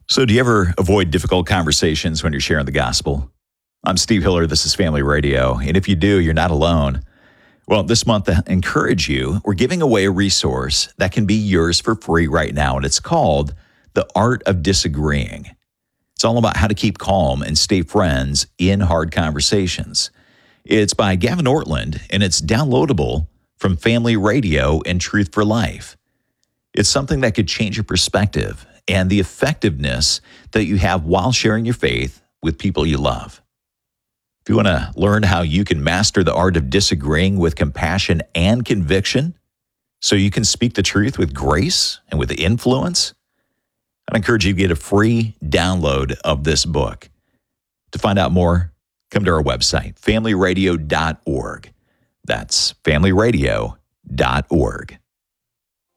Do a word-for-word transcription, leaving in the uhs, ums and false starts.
So do you ever avoid difficult conversations when you're sharing the gospel? I'm Steve Hiller. This is Family Radio. And if you do, you're not alone. Well, this month, to encourage you, we're giving away a resource that can be yours for free right now. And it's called The Art of Disagreeing. It's all about how to keep calm and stay friends in hard conversations. It's by Gavin Ortland, and it's downloadable from Family Radio and Truth for Life. It's something that could change your perspective and the effectiveness that you have while sharing your faith with people you love. If you want to learn how you can master the art of disagreeing with compassion and conviction so you can speak the truth with grace and with influence, I'd encourage you to get a free download of this book. To find out more, come to our website, family radio dot org. That's family radio dot org.